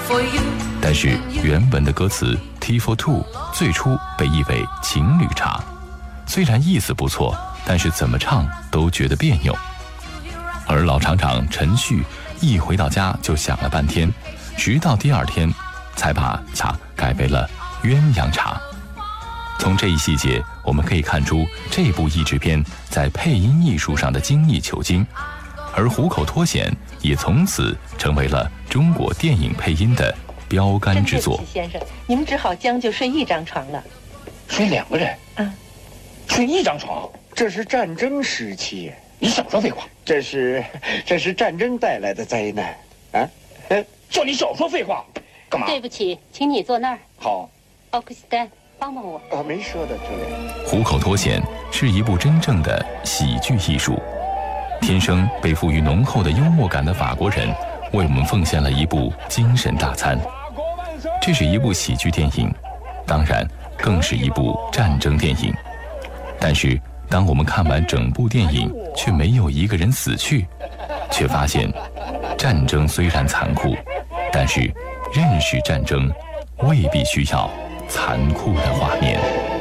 但是原本的歌词 Tea for Two 最初被译为情侣茶，虽然意思不错，但是怎么唱都觉得别扭。而老厂长陈旭一回到家就想了半天，直到第二天才把茶改为了鸳鸯茶。从这一细节我们可以看出这部译制片在配音艺术上的精益求精，而虎口脱险也从此成为了中国电影配音的标杆之作。 先生，你们只好将就睡一张床了。 睡2个人？睡1张床？ 这是战争时期， 你少说废话。 这是战争带来的灾难啊！ 叫你少说废话，干嘛？ 对不起，请你坐那儿。 好， 奥克斯丹，帮帮我。 没说的，主任。 虎口脱险是一部真正的喜剧艺术，天生被赋予浓厚的幽默感的法国人为我们奉献了一部精神大餐。这是一部喜剧电影，当然更是一部战争电影。但是当我们看完整部电影却没有一个人死去，却发现战争虽然残酷，但是认识战争未必需要残酷的画面。